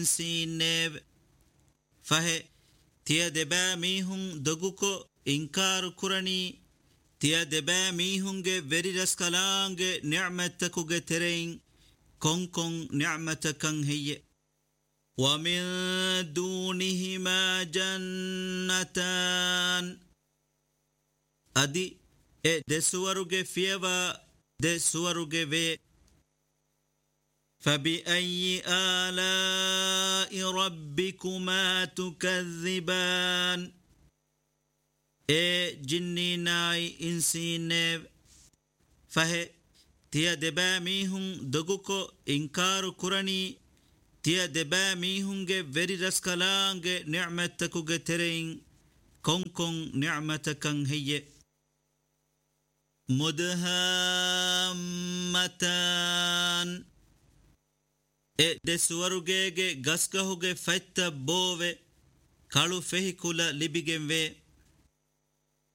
insinev fahe tiya deba mihun doguko inkar kurani tiya deba mihunge veri raskalange ni'matakuge terein konkon ni'matakan hiye ومن دونهما جنتان أدي دسواروغي فيوا دسواروغي في فبأي آلاء ربكما تكذبان جنيناي إنسينيف فهي تيا دبا ميهم دغوكو إنكار كراني تيا دبا ميهونگه وری رسکلانگه نعمتکوگه ترين كون نعمتكن هي مدهامتان دسوروگه گسگهوگه فتا بوه کالو فهی کلا لبیگن وی